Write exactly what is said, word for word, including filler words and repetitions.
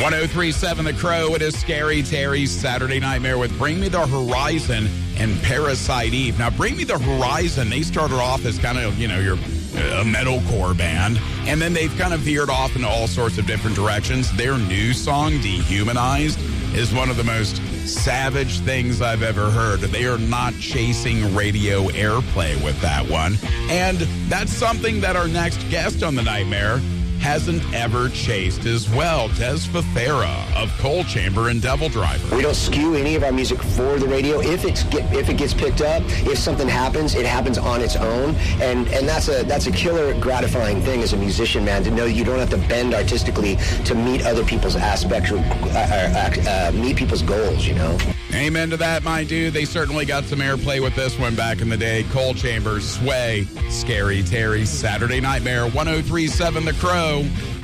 oh three point seven The Crow. It is Scary Terry's Saturday Nightmare with Bring Me the Horizon and Parasite Eve. Now, Bring Me the Horizon, they started off as kind of, you know, your a metalcore band, and then they've kind of veered off into all sorts of different directions. Their new song, Dehumanized, is one of the most savage things I've ever heard. They are not chasing radio airplay with that one. And that's something that our next guest on the Nightmare hasn't ever chased as well. Des Fafera of Coal Chamber and Devil Driver. We don't skew any of our music for the radio. If it's get, if it gets picked up, if something happens, it happens on its own, and and that's a that's a killer gratifying thing as a musician, man, to know you don't have to bend artistically to meet other people's aspects or uh, uh, meet people's goals, you know. Amen to that, my dude. They certainly got some airplay with this one back in the day. Coal Chamber, Sway, Scary Terry, Saturday Nightmare, one oh three point seven The Crow.